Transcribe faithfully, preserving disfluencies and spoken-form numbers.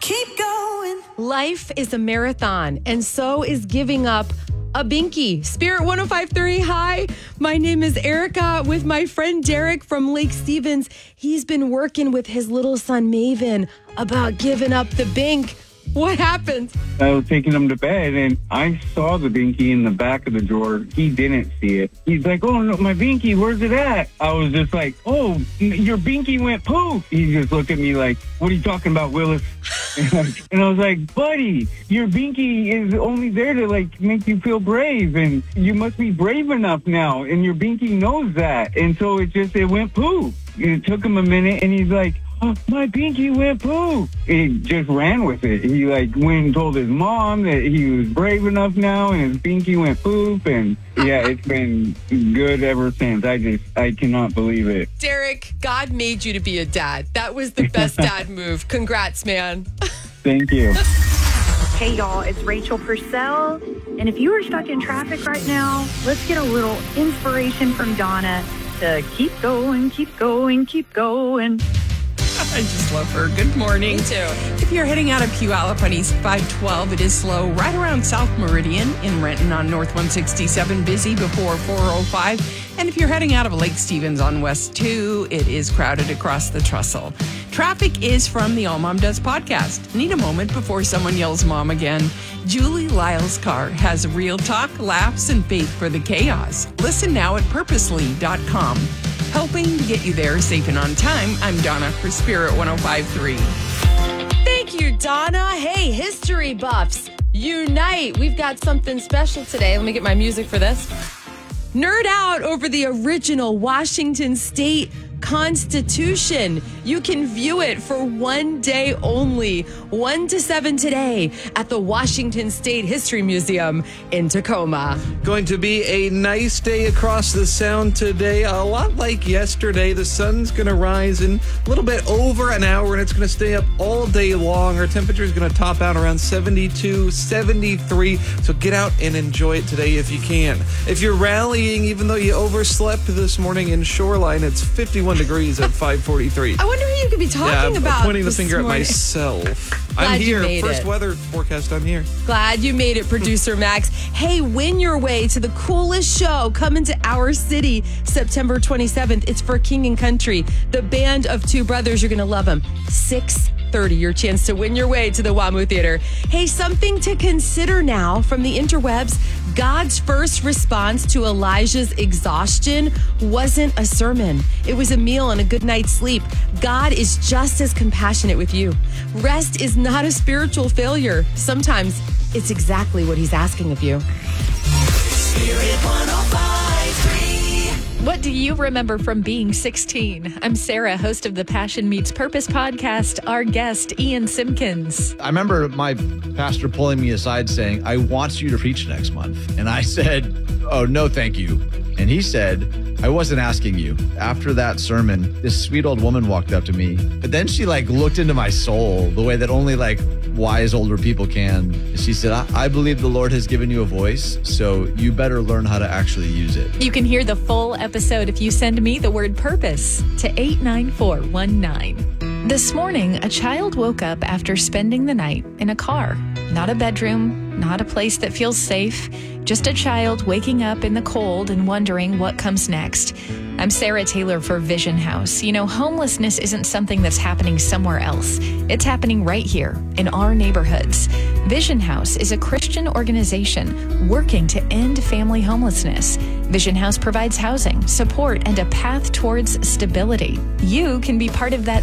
keep going. Life is a marathon, and so is giving up a binky. Spirit one oh five point three, hi. My name is Erica with my friend Derek from Lake Stevens. He's been working with his little son Maven about giving up the bink. What happened? I was taking him to bed, and I saw the binky in the back of the drawer. He didn't see it. He's like, oh, no, my binky, where's it at? I was just like, oh, your binky went poof. He just looked at me like, what are you talking about, Willis? And I was like, buddy, your binky is only there to, like, make you feel brave, and you must be brave enough now, and your binky knows that. And so it just, it went poof. It took him a minute, and he's like, oh, my binky went poof. He just ran with it. He like went and told his mom that he was brave enough now, and his binky went poof. And yeah, it's been good ever since. I just, I cannot believe it. Derek, God made you to be a dad. That was the best dad move. Congrats, man. Thank you. Hey, y'all, it's Rachel Purcell. And if you are stuck in traffic right now, let's get a little inspiration from Donna to keep going, keep going, keep going. I just love her. Good morning. Me too. If you're heading out of Puyallup on East five twelve, it is slow right around South Meridian. In Renton on North one sixty-seven, busy before four oh five. And if you're heading out of Lake Stevens on West two, it is crowded across the trestle. Traffic is from the All Mom Does podcast. Need a moment before someone yells mom again? Julie Lyle's car has real talk, laughs, and faith for the chaos. Listen now at purposely dot com. Helping to get you there safe and on time, I'm Donna for Spirit one oh five point three. Thank you, Donna. Hey, history buffs, unite. We've got something special today. Let me get my music for this. Nerd out over the original Washington State Constitution. You can view it for one day only, one to seven today at the Washington State History Museum in Tacoma. Going to be a nice day across the Sound today. A lot like yesterday. The sun's going to rise in a little bit over an hour, and it's going to stay up all day long. Our temperature is going to top out around seventy-two, seventy-three. So get out and enjoy it today if you can. If you're rallying, even though you overslept this morning in Shoreline, it's fifty-one degrees at five forty-three. I wonder who you could be talking yeah, about. I'm pointing the this finger morning. at myself. Glad I'm you here. made First it. weather forecast, I'm here. Glad you made it, producer Max. Hey, win your way to the coolest show coming to our city September twenty-seventh. It's for King and Country, the band of two brothers. You're going to love them. six thirty, your chance to win your way to the WAMU Theater. Hey, something to consider now from the interwebs. God's first response to Elijah's exhaustion wasn't a sermon. It was a meal and a good night's sleep. God is just as compassionate with you. Rest is not a spiritual failure. Sometimes it's exactly what he's asking of you. Spirit one oh five point three. What do you remember from being sixteen? I'm Sarah, host of the Passion Meets Purpose podcast. Our guest, Ian Simpkins. I remember my pastor pulling me aside saying, I want you to preach next month. And I said, oh, no, thank you. And he said, I wasn't asking you. After that sermon, this sweet old woman walked up to me. But then she like looked into my soul the way that only like wise older people can. She said, I, I believe the Lord has given you a voice, so you better learn how to actually use it. You can hear the full episode if you send me the word purpose to eight nine four one nine. This morning, a child woke up after spending the night in a car. Not a bedroom, not a place that feels safe, just a child waking up in the cold and wondering what comes next. I'm Sarah Taylor for Vision House. You know, homelessness isn't something that's happening somewhere else. It's happening right here in our neighborhoods. Vision House is a Christian organization working to end family homelessness. Vision House provides housing, support, and a path towards stability. You can be part of that